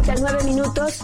39 minutos.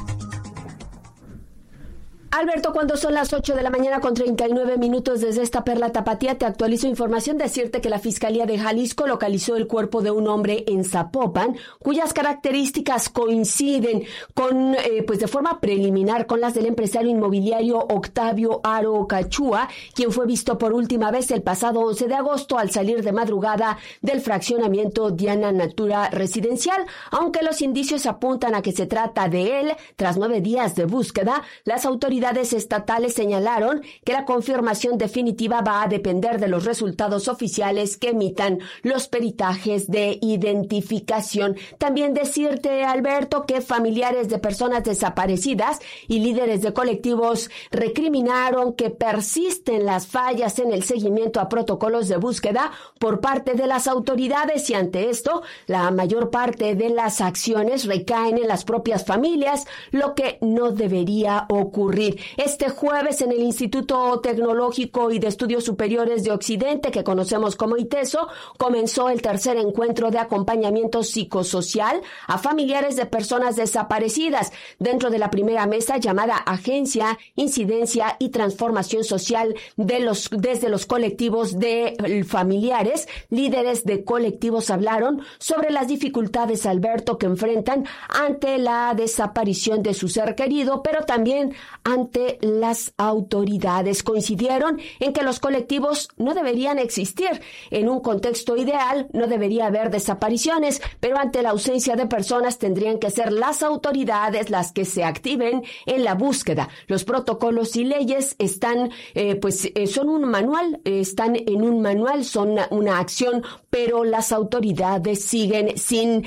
Alberto, cuando son las 8 de la mañana con 39 minutos desde esta Perla Tapatía, te actualizo información. Decirte que la Fiscalía de Jalisco localizó el cuerpo de un hombre en Zapopan, cuyas características coinciden con, pues de forma preliminar, con las del empresario inmobiliario Octavio Aro Cachúa, quien fue visto por última vez el pasado 11 de agosto al salir de madrugada del fraccionamiento Diana Natura Residencial. Aunque los indicios apuntan a que se trata de él, tras 9 días de búsqueda, las autoridades estatales señalaron que la confirmación definitiva va a depender de los resultados oficiales que emitan los peritajes de identificación. También decirte, Alberto, que familiares de personas desaparecidas y líderes de colectivos recriminaron que persisten las fallas en el seguimiento a protocolos de búsqueda por parte de las autoridades, y ante esto, la mayor parte de las acciones recaen en las propias familias, lo que no debería ocurrir. Este jueves, en el Instituto Tecnológico y de Estudios Superiores de Occidente, que conocemos como ITESO, comenzó el tercer encuentro de acompañamiento psicosocial a familiares de personas desaparecidas, dentro de la primera mesa llamada Agencia, Incidencia y Transformación Social desde los colectivos de familiares. Líderes de colectivos hablaron sobre las dificultades, Alberto, que enfrentan ante la desaparición de su ser querido, pero también ante las autoridades. Coincidieron en que los colectivos no deberían existir. En un contexto ideal no debería haber desapariciones, pero ante la ausencia de personas tendrían que ser las autoridades las que se activen en la búsqueda. Los protocolos y leyes están, son un manual, están en un manual, son una acción, pero las autoridades siguen sin,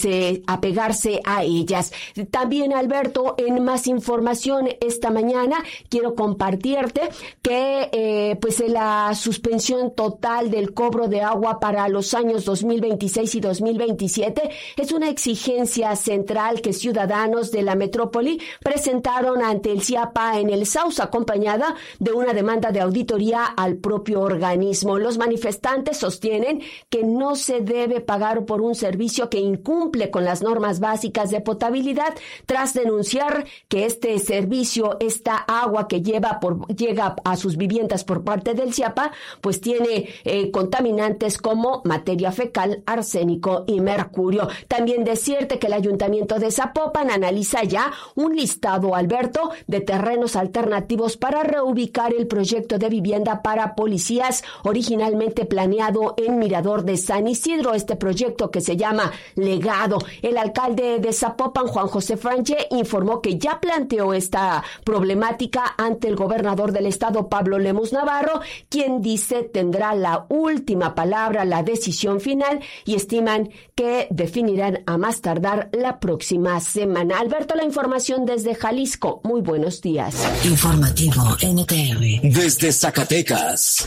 apegarse a ellas. También, Alberto, en más información esta mañana quiero compartirte que la suspensión total del cobro de agua para los años 2026 y 2027 es una exigencia central que ciudadanos de la metrópoli presentaron ante el CIAPA en el Sauce, acompañada de una demanda de auditoría al propio organismo. Los manifestantes sostienen que no se debe pagar por un servicio que incumple con las normas básicas de potabilidad, tras denunciar que este servicio, esta agua que llega a sus viviendas por parte del CIAPA, pues tiene contaminantes como materia fecal, arsénico y mercurio. También decirte que el Ayuntamiento de Zapopan analiza ya un listado, Alberto, de terrenos alternativos para reubicar el proyecto de vivienda para policías originalmente planeado en Mirador de San Isidro, este proyecto que se llama Legado. El alcalde de Zapopan, Juan José Franche, informó que ya planteó esta problemática ante el gobernador del estado, Pablo Lemus Navarro, quien dice tendrá la última palabra, la decisión final, y estiman que definirán a más tardar la próxima semana. Alberto, la información desde Jalisco. Muy buenos días. Informativo NTR. Desde Zacatecas.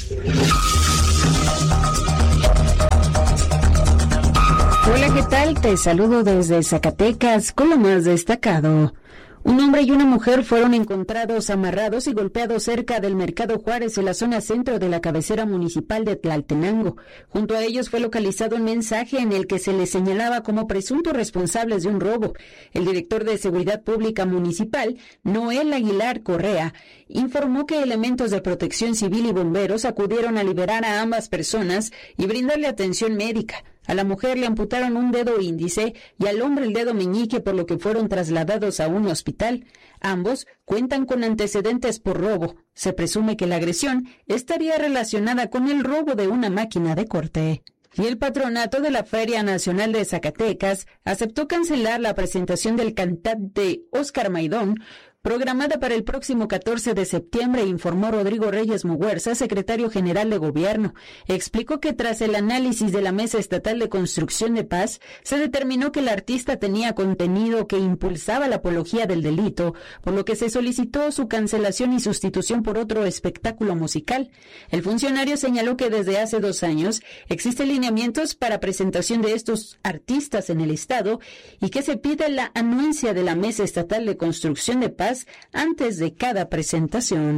Hola, ¿qué tal? Te saludo desde Zacatecas con lo más destacado. Un hombre y una mujer fueron encontrados amarrados y golpeados cerca del Mercado Juárez, en la zona centro de la cabecera municipal de Tlaltenango. Junto a ellos fue localizado un mensaje en el que se les señalaba como presuntos responsables de un robo. El director de Seguridad Pública Municipal, Noel Aguilar Correa, informó que elementos de Protección Civil y bomberos acudieron a liberar a ambas personas y brindarle atención médica. A la mujer le amputaron un dedo índice y al hombre el dedo meñique, por lo que fueron trasladados a un hospital. Ambos cuentan con antecedentes por robo. Se presume que la agresión estaría relacionada con el robo de una máquina de corte. Y el patronato de la Feria Nacional de Zacatecas aceptó cancelar la presentación del cantante Óscar Maidón, programada para el próximo 14 de septiembre, informó Rodrigo Reyes Muguerza, secretario general de Gobierno. Explicó que tras el análisis de la Mesa Estatal de Construcción de Paz, se determinó que el artista tenía contenido que impulsaba la apología del delito, por lo que se solicitó su cancelación y sustitución por otro espectáculo musical. El funcionario señaló que desde hace 2 años existen lineamientos para presentación de estos artistas en el Estado y que se pide la anuencia de la Mesa Estatal de Construcción de Paz antes de cada presentación.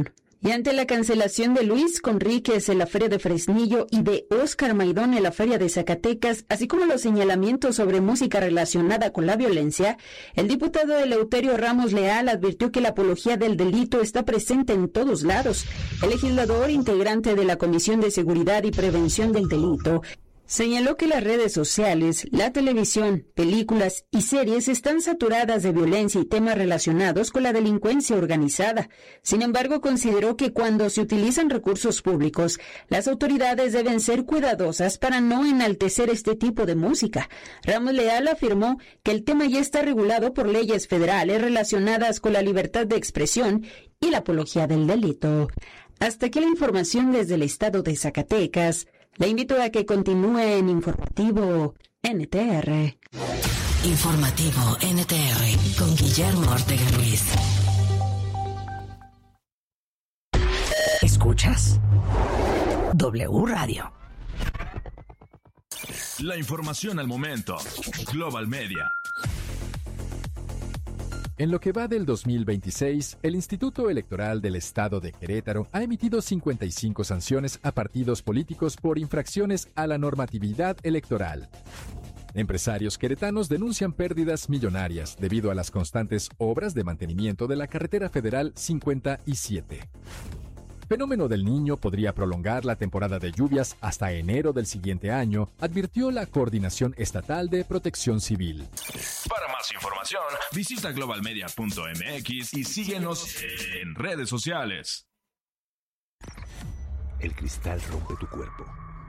Y ante la cancelación de Luis Conríquez en la Feria de Fresnillo y de Óscar Maidón en la Feria de Zacatecas, así como los señalamientos sobre música relacionada con la violencia, el diputado Eleuterio Ramos Leal advirtió que la apología del delito está presente en todos lados. El legislador, integrante de la Comisión de Seguridad y Prevención del Delito, señaló que las redes sociales, la televisión, películas y series están saturadas de violencia y temas relacionados con la delincuencia organizada. Sin embargo, consideró que cuando se utilizan recursos públicos, las autoridades deben ser cuidadosas para no enaltecer este tipo de música. Ramos Leal afirmó que el tema ya está regulado por leyes federales relacionadas con la libertad de expresión y la apología del delito. Hasta aquí la información desde el estado de Zacatecas. Le invito a que continúe en Informativo NTR. Informativo NTR con Guillermo Ortega Ruiz. ¿Escuchas? W Radio. La información al momento. Global Media. En lo que va del 2026, el Instituto Electoral del Estado de Querétaro ha emitido 55 sanciones a partidos políticos por infracciones a la normatividad electoral. Empresarios queretanos denuncian pérdidas millonarias debido a las constantes obras de mantenimiento de la carretera federal 57. Fenómeno del Niño podría prolongar la temporada de lluvias hasta enero del siguiente año, advirtió la Coordinación Estatal de Protección Civil. Para más información, visita globalmedia.mx y síguenos en redes sociales. El cristal rompe tu cuerpo,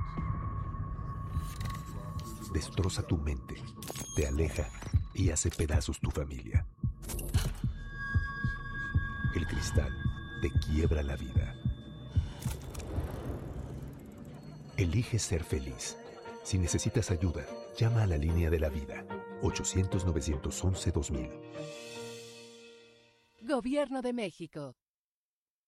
destroza tu mente, te aleja y hace pedazos tu familia. El cristal te quiebra la vida. Elige ser feliz. Si necesitas ayuda, llama a la línea de la vida, 800-911-2000. Gobierno de México.